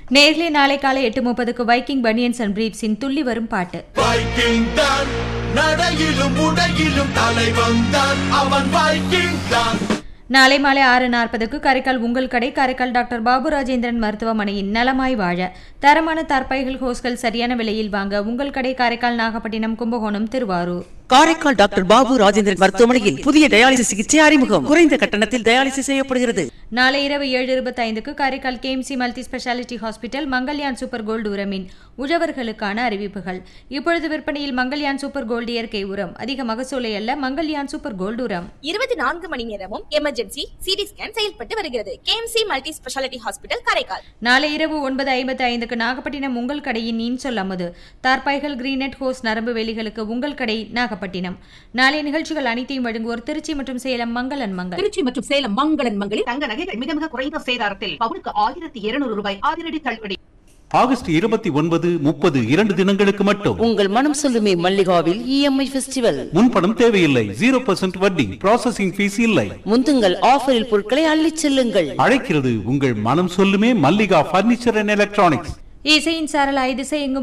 நேர்லே நாளை காலை 8:30க்கு Viking banians and பிரீப்ஸின் துள்ளி வரும் பாட்டு. வைக்கிங் தான் நடையிலும் உடையிலும் தலைவன் தான், அவன் வைக்கிங் தான். நாளை மாலை 6:40க்கு காரைக்கால் உங்கள் கடை காரைக்கால் டாக்டர் பாபு ராஜேந்திரன் மருத்துவமனையின் நலமாய் வாழ தரமான தற்பைகள் ஹோஸ்கள் சரியான விலையில் வாங்க உங்கள் கடை காரைக்கால் நாகப்பட்டினம் கும்பகோணம் திருவாரூர். காரைக்கால் டாக்டர் பாபு ராஜேந்திரன் மருத்துவமனையில் புதிய டயாலிசிஸ் சிகிச்சை அறிமுகம். குறைந்த கட்டணத்தில் டயாலிசிஸ் செய்யப்படுகிறது. நாளை இரவு 7:25க்கு Karaikal KMC multi speciality hospital Mangalyaan super gold உரமின் உழவர்களுக்கான அறிவிப்புகள். இப்பொழுது விற்பனையில் மங்கல்யான் சூப்பர் கோல்டு இயற்கை உரம். அதிக மகசூலை அல்ல, மங்கல்யான் சூப்பர் கோல்டு உரம். 24 மணி நேரமும் எமர்ஜென்சி சிடி ஸ்கேன் செயல்பட்டு வருகிறது. KMC multi speciality hospital Karaikal. நாளை இரவு 9:55க்கு நாகப்பட்டினம் உங்கள் கடையின் இன்சொல் அமுது தார்பாய்கள் கிரீனெட் ஹோஸ் நரம்பு வேலிகளுக்கு உங்கள் கடை நாகப்பட்டினம். நாளை நிகழ்ச்சிகள் அனைத்தையும் வழங்குவோர் திருச்சி மற்றும் சேலம் மங்களன் மங்கள். திருச்சி மற்றும் சேலம் மங்களன் மங்களில் தங்க நகைகள் மிக மிக குறைந்த சேதாரத்தில் பவுனுக்கு 1200 ரூபாய் அதிரடி தள்ளுபடி. ஆகஸ்ட் 29, 30 2 தினங்களுக்கு மட்டும் உங்கள் மனம் சொல்லுமே மல்லிகாவில் இஎம்ஐ ஃபெஸ்டிவல். முன்பணம் தேவையில்லை, 0% வட்டி, ப்ராசஸிங் ஃபீஸ் இல்லை. முந்துங்கள் ஆஃபரில் பொருட்களை அள்ளிச் செல்லுங்கள். அழைக்கிறது உங்கள் மனம் சொல்லுமே மல்லிகா பர்னிச்சர் அண்ட் எலக்ட்ரானிக்ஸ். இசையின் சாரல் 5 திசை எங்கும்